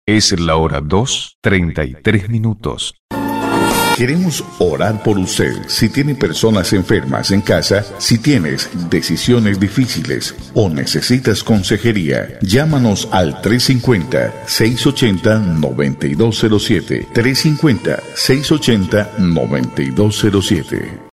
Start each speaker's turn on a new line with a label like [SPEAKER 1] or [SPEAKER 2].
[SPEAKER 1] Es la hora 2:33.
[SPEAKER 2] Queremos orar por usted. Si tiene personas enfermas en casa, si tienes decisiones difíciles o necesitas consejería, llámanos al 350-680-9207. 350-680-9207.